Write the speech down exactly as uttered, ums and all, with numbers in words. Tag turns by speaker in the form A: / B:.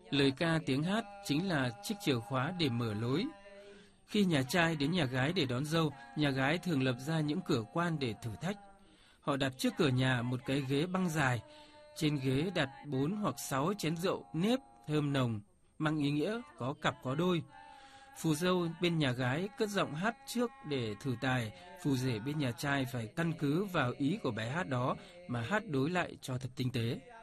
A: Lời ca tiếng hát chính là chiếc chìa khóa để mở lối. Khi nhà trai đến nhà gái để đón dâu, nhà gái thường lập ra những cửa quan để thử thách. Họ đặt trước cửa nhà một cái ghế băng dài, trên ghế đặt bốn hoặc sáu chén rượu nếp thơm nồng, mang ý nghĩa có cặp có đôi. Phù dâu bên nhà gái cất giọng hát trước để thử tài, phù rể bên nhà trai phải căn cứ vào ý của bài hát đó mà hát đối lại cho thật tinh tế.